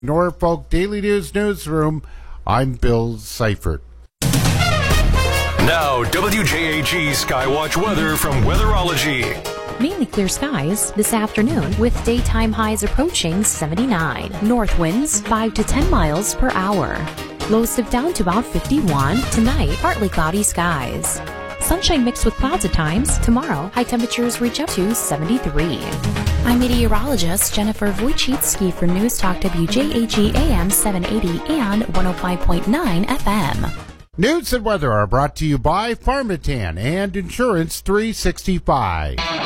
Norfolk Daily News Newsroom, I'm Bill Seifert. Now, WJAG Skywatch weather from Weatherology. Mainly clear skies this afternoon with daytime highs approaching 79. North winds 5 to 10 miles per hour. Lows dip down to about 51. Tonight, partly cloudy skies. Sunshine mixed with clouds at times. Tomorrow, high temperatures reach up to 73. I'm meteorologist Jennifer Wojcicki for News Talk WJAG AM 780 and 105.9 FM. News and weather are brought to you by Pharmatan and Insurance 365.